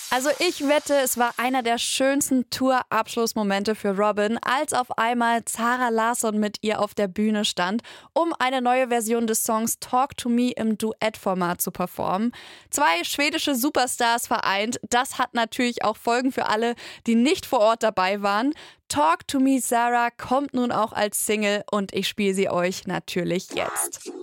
Also ich wette, es war einer der schönsten Tour-Abschlussmomente für Robyn, als auf einmal Zara Larsson mit ihr auf der Bühne stand, um eine neue Version des Songs Talk to Me im Duettformat zu performen. 2 schwedische Superstars vereint, das hat natürlich auch Folgen für alle, die nicht vor Ort dabei waren. Talk to Me Sarah kommt nun auch als Single und ich spiele sie euch natürlich jetzt.